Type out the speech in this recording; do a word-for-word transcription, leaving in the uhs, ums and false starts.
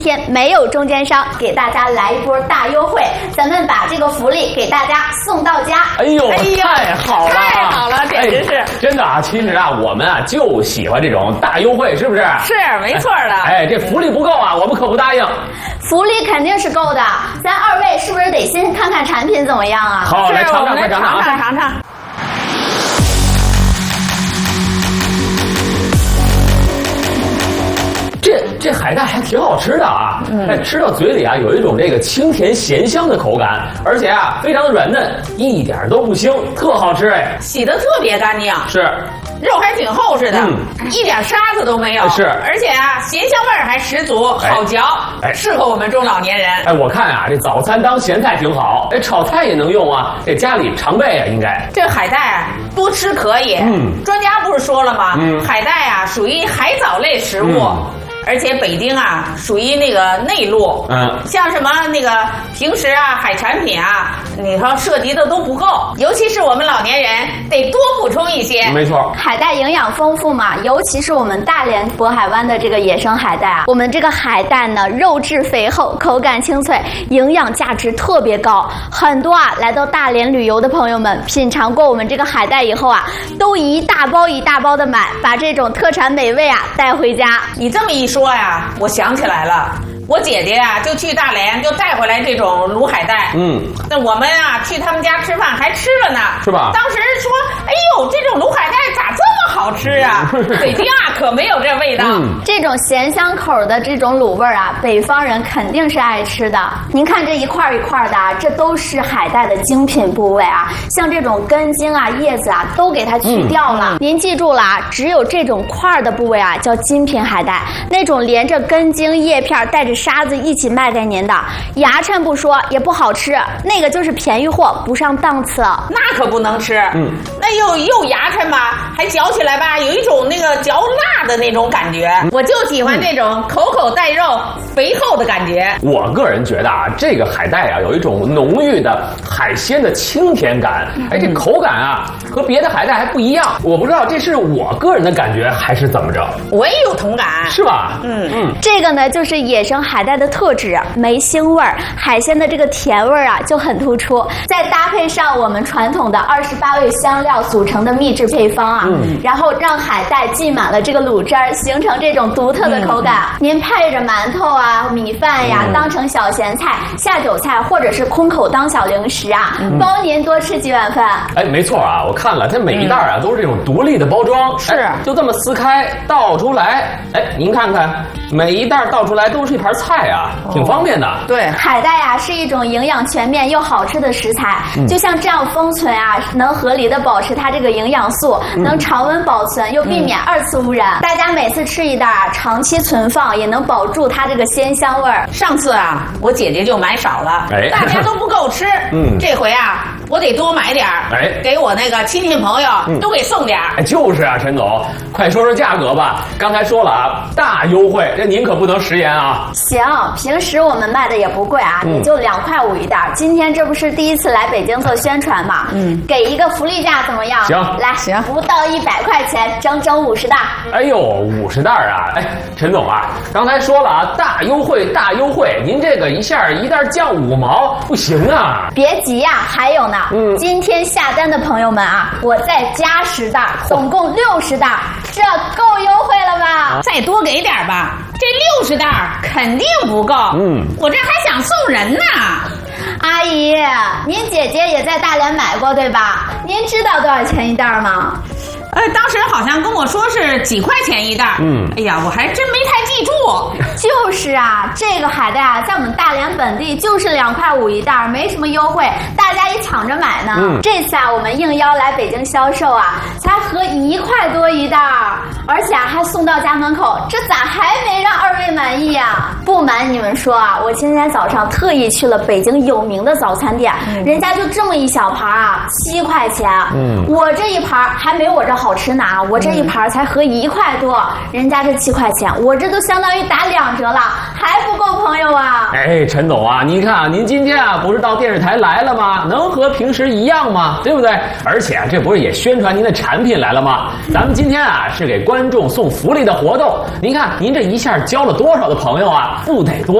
天没有中间商，给大家来一波大优惠，咱们把这个福利给大家送到家。 哎呦，哎呦太好了， 太好了，简直是、 哎、真的啊！其实啊，我们啊就喜欢这种大优惠，是不是？ 是，没错的。 哎，这福利不够啊，我们可不答应。 福利肯定是够的，咱二位是不是得先看看产品怎么样啊？ 好，来尝尝， 来尝尝啊， 尝尝尝。 这这海带还挺好吃的啊！嗯，哎，吃到嘴里啊，有一种这个清甜咸香的口感，而且啊，非常的软嫩，一点都不腥，特好吃哎！ 洗得特别干净， 是， 肉还挺厚实的，嗯、一点沙子都没有， 是， 而且啊，咸香味儿还十足，好嚼，哎，适合我们中老年人。 哎，我看啊，这早餐当咸菜挺好，哎，炒菜也能用啊，这家里常备啊，应该。 这海带啊，多吃可以，嗯，专家不是说了吗？嗯，海带啊，属于海藻类食物。嗯，而且北京啊，属于那个内陆，嗯，像什么那个平时啊海产品啊，你说涉及的都不够，尤其是我们老年人得多补充一些。 没错， 海带营养丰富嘛，尤其是我们大连渤海湾的这个野生海带啊，我们这个海带呢，肉质肥厚，口感清脆，营养价值特别高。很多啊来到大连旅游的朋友们，品尝过我们这个海带以后啊，都一大包一大包的买，把这种特产美味啊带回家。 你这么一说呀，我想起来了，我姐姐呀、啊、就去大连，就带回来这种卤海带。嗯，那我们啊去他们家吃饭还吃了呢， 是吧？ 当时说，哎呦，这种卤海带咋这么好吃啊？北京啊可没有这味道。嗯， 这种咸香口的这种卤味啊，北方人肯定是爱吃的。您看这一块一块的，这都是海带的精品部位啊，像这种根茎啊、叶子啊，都给它去掉了。嗯、您记住了啊，只有这种块的部位啊，叫精品海带。那种连着根茎叶片带着沙子一起卖给您的，牙碜不说也不好吃，那个就是便宜货，不上档次。 那可不能吃，嗯，那又又牙碜吧，还嚼起来吧，有一种那个嚼蜡的那种感觉。嗯、我就喜欢这种口口带肉、肥厚的感觉。 我个人觉得啊，这个海带啊，有一种浓郁的海鲜的清甜感，嗯、哎，这口感啊和别的海带还不一样。我不知道这是我个人的感觉还是怎么着。 我也有同感， 是吧？ 嗯嗯，这个呢就是野生海带的特质，没腥味儿，海鲜的这个甜味儿啊就很突出。再搭配上我们传统的二十八味香料组成的秘制配方啊，嗯、然后让海带浸满了这个卤汁儿，形成这种独特的口感。嗯、您配着馒头啊、米饭呀，嗯、当成小咸菜、下酒菜，或者是空口当小零食啊，嗯、包您多吃几碗饭。 哎，没错啊，我看了，它每一袋啊、嗯、都是这种独立的包装， 是、 哎、就这么撕开倒出来，哎，您看看。每一袋倒出来都是一盘菜啊，挺方便的。哦、 对， 海带啊是一种营养全面又好吃的食材，嗯、就像这样封存啊，能合理的保持它这个营养素，嗯、能常温保存又避免二次污染。嗯、大家每次吃一袋啊，长期存放也能保住它这个鲜香味儿。 上次啊，我姐姐就买少了，哎、大家都不够吃。嗯，这回啊，我得多买点儿，哎，给我那个亲戚朋友、嗯、都给送点儿。 哎，就是啊，陈总，快说说价格吧。刚才说了啊，大优惠。这您可不能食言啊！ 行，平时我们卖的也不贵啊，嗯、也就两块五一袋。今天这不是第一次来北京做宣传嘛，嗯，给一个福利价怎么样？ 行， 来， 行， 不到一百块钱，整整五十袋。 哎呦，五十袋啊！哎，陈总啊，刚才说了啊，大优惠，大优惠，您这个一下一袋降五毛，不行啊！ 别急呀、啊，还有呢，嗯，今天下单的朋友们啊，我再加十袋，总共六十袋，这够优惠了吧？啊、 再多给点吧。这六十袋肯定不够，嗯，我这还想送人呢。 阿姨，您姐姐也在大连买过对吧？您知道多少钱一袋吗？ 呃，当时好像跟我说是几块钱一袋，嗯，哎呀，我还真没太记住。 就是啊，这个海带啊，在我们大连本地就是两块五一袋，没什么优惠，大家也抢着买呢。嗯，这次啊，我们应邀来北京销售啊，才合一块多一袋，而且啊还送到家门口，这咋还没让二位满意啊？不瞒你们说啊，我今天早上特意去了北京有名的早餐店，嗯、人家就这么一小盘啊，七块钱，嗯，我这一盘还没我这好吃呢，我这一盘才合一块多，人家这七块钱，我这都相当于打两折了，还不够朋朋友啊！ 哎，陈总啊，您看啊，您今天啊不是到电视台来了吗？能和平时一样吗？对不对？而且啊，这不是也宣传您的产品来了吗？咱们今天啊是给观众送福利的活动，您看您这一下交了多少的朋友啊？不得多。